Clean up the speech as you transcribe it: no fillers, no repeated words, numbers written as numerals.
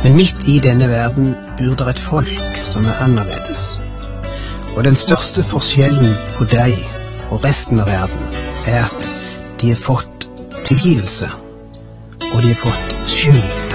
Men midt i denne verden bor det et folk som er annerledes. Og den største forskjellen på deg og resten av verden er at de har fått tilgivelse, og de har fått skyld.